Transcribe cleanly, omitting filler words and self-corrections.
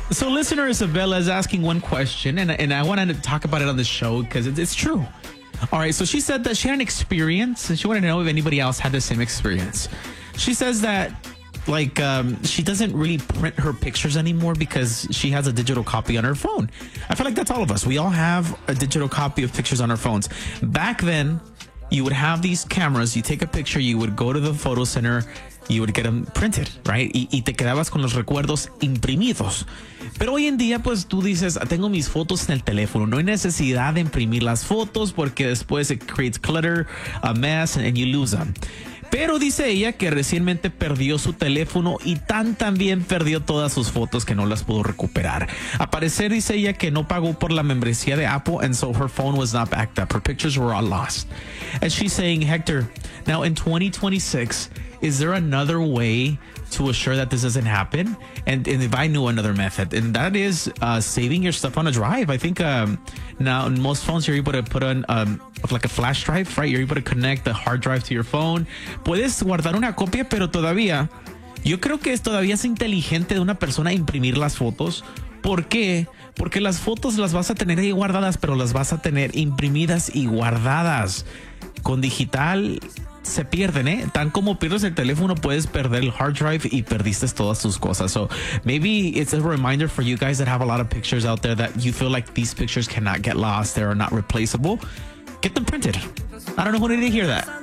So listener Isabella is asking one question, and I wanted to talk about it on the show because it's true. All right, so she said that she had an experience, and she wanted to know if anybody else had the same experience. She says that, like, she doesn't really print her pictures anymore because she has a digital copy on her phone. I feel like that's all of us. We all have a digital copy of pictures on our phones. Back then, you would have these cameras, you take a picture, you would go to the photo center, you would get them printed, right? Y te quedabas con los recuerdos imprimidos. Pero hoy en día, pues tú dices, tengo mis fotos en el teléfono. No hay necesidad de imprimir las fotos porque después it creates clutter, a mess, and you lose them. Pero dice ella que recientemente perdió su teléfono y también perdió todas sus fotos que no las pudo recuperar. A parecer dice ella que no pagó por la membresía de Apple and so her phone was not backed up. Her pictures were all lost. And she's saying, Hector, now in 2026, is there another way to assure that this doesn't happen? And if I knew another method, and that is saving your stuff on a drive. I think now in most phones you're able to put on like a flash drive, right? You're able to connect the hard drive to your phone. Puedes guardar una copia, pero todavía, yo creo que todavía es inteligente de una persona imprimir las fotos. ¿Por qué? Porque las fotos las vas a tener ahí guardadas, pero las vas a tener imprimidas y guardadas. Con digital se pierden, ¿eh? Tan como pierdes el teléfono, puedes perder el hard drive y perdiste todas tus cosas. So maybe it's a reminder for you guys that have a lot of pictures out there that you feel like these pictures cannot get lost. They are not replaceable. Get them printed. I don't know who needed to hear that.